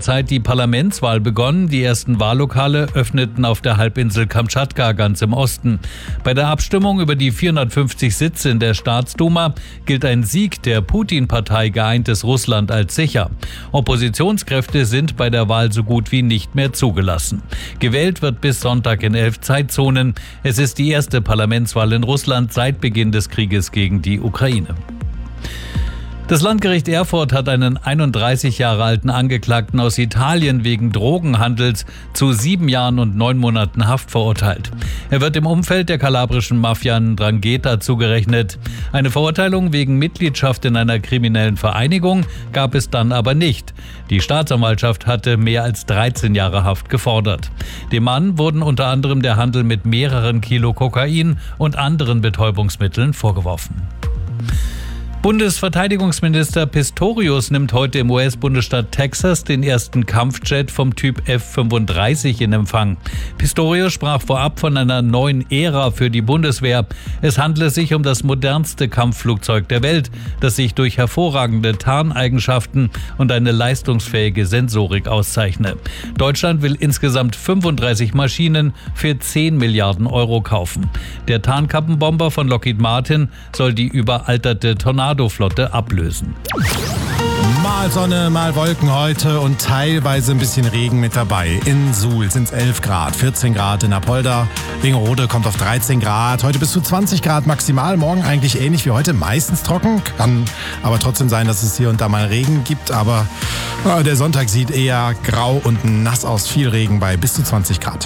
Zeit die Parlamentswahl begonnen. Die ersten Wahllokale öffneten auf der Halbinsel Kamtschatka ganz im Osten. Bei der Abstimmung über die 450 Sitze in der Staatsduma gilt ein Sieg der Putin-Partei Geeintes Russland als sicher. Oppositionskräfte sind bei der Wahl so gut wie nicht mehr zugelassen. Gewählt wird bis Sonntag in 11 Zeitzonen. Es ist die erste Parlamentswahl in Russland seit Beginn des Krieges gegen die Ukraine. Das Landgericht Erfurt hat einen 31 Jahre alten Angeklagten aus Italien wegen Drogenhandels zu 7 Jahren und 9 Monaten Haft verurteilt. Er wird im Umfeld der kalabrischen Mafia 'Ndrangheta zugerechnet. Eine Verurteilung wegen Mitgliedschaft in einer kriminellen Vereinigung gab es dann aber nicht. Die Staatsanwaltschaft hatte mehr als 13 Jahre Haft gefordert. Dem Mann wurden unter anderem der Handel mit mehreren Kilo Kokain und anderen Betäubungsmitteln vorgeworfen. Bundesverteidigungsminister Pistorius nimmt heute im US-Bundesstaat Texas den ersten Kampfjet vom Typ F-35 in Empfang. Pistorius sprach vorab von einer neuen Ära für die Bundeswehr. Es handle sich um das modernste Kampfflugzeug der Welt, das sich durch hervorragende Tarneigenschaften und eine leistungsfähige Sensorik auszeichne. Deutschland will insgesamt 35 Maschinen für 10 Milliarden Euro kaufen. Der Tarnkappenbomber von Lockheed Martin soll die überalterte Tornado-Flotte ablösen. Mal Sonne, mal Wolken heute und teilweise ein bisschen Regen mit dabei. In Suhl sind es 11 Grad, 14 Grad in Apolda. Wingerode kommt auf 13 Grad, heute bis zu 20 Grad maximal. Morgen eigentlich ähnlich wie heute, meistens trocken. Kann aber trotzdem sein, dass es hier und da mal Regen gibt. Aber der Sonntag sieht eher grau und nass aus. Viel Regen bei bis zu 20 Grad.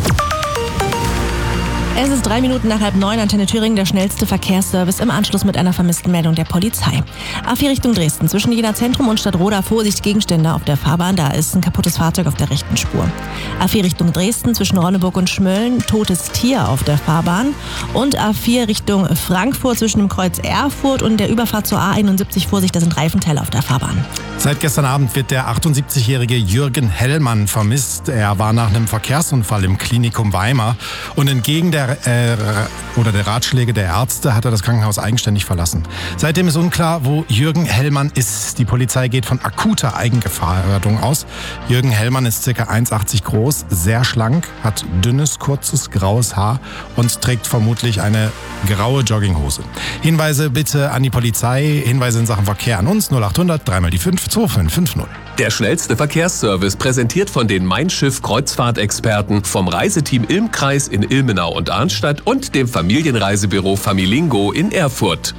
Es ist 3 Minuten nach 8:30, Antenne Thüringen, der schnellste Verkehrsservice im Anschluss mit einer vermissten Meldung der Polizei. A4 Richtung Dresden, zwischen Jena Zentrum und Stadtroda, Vorsicht, Gegenstände auf der Fahrbahn, da ist ein kaputtes Fahrzeug auf der rechten Spur. A4 Richtung Dresden, zwischen Ronneburg und Schmölln, totes Tier auf der Fahrbahn. Und A4 Richtung Frankfurt, zwischen dem Kreuz Erfurt und der Überfahrt zur A71, Vorsicht, da sind Reifenteile auf der Fahrbahn. Seit gestern Abend wird der 78-jährige Jürgen Hellmann vermisst. Er war nach einem Verkehrsunfall im Klinikum Weimar und entgegen der Ratschläge der Ärzte hat er das Krankenhaus eigenständig verlassen. Seitdem ist unklar, wo Jürgen Hellmann ist. Die Polizei geht von akuter Eigengefährdung aus. Jürgen Hellmann ist ca. 1,80 groß, sehr schlank, hat dünnes, kurzes, graues Haar und trägt vermutlich eine graue Jogginghose. Hinweise bitte an die Polizei, Hinweise in Sachen Verkehr an uns 0800 3 die 5 2550. Der schnellste Verkehrsservice präsentiert von den Mein Schiff Kreuzfahrtexperten vom Reiseteam Ilm-Kreis in Ilmenau und Arnstadt und dem Familienreisebüro Familingo in Erfurt.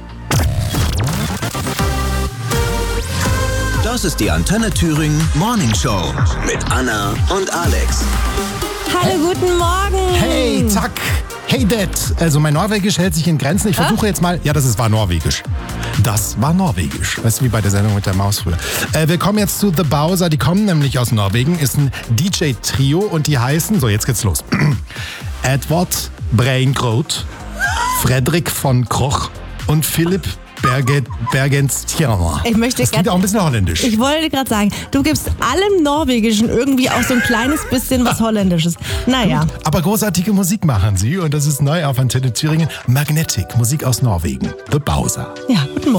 Das ist die Antenne Thüringen Morning Show mit Anna und Alex. Hallo, guten Morgen. Hey, zack. Hey, Dad. Also mein Norwegisch hält sich in Grenzen. Ich versuche jetzt mal... Ja, war Norwegisch. Das war Norwegisch. Weißt du, wie bei der Sendung mit der Maus früher. Wir kommen jetzt zu The Bowser. Die kommen nämlich aus Norwegen. Ist ein DJ-Trio und die heißen... So, jetzt geht's los. Edward Breingroth, Fredrik von Kroch und Philipp Bergenstjerner. Das klingt auch ein bisschen holländisch. Ich wollte gerade sagen, du gibst allem Norwegischen irgendwie auch so ein kleines bisschen was Holländisches. Naja. Aber großartige Musik machen sie und das ist neu auf Antenne Thüringen. Magnetic, Musik aus Norwegen. The Bowser. Ja, guten Morgen.